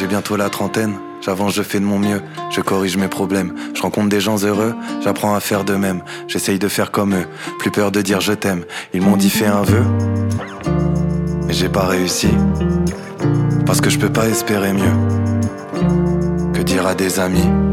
bientôt la trentaine, j'avance, je fais de mon mieux, je corrige mes problèmes. Je rencontre des gens heureux, j'apprends à faire de même. J'essaye de faire comme eux, plus peur de dire je t'aime. Ils m'ont dit fais un vœu, mais j'ai pas réussi. Parce que je peux pas espérer mieux que dire à des amis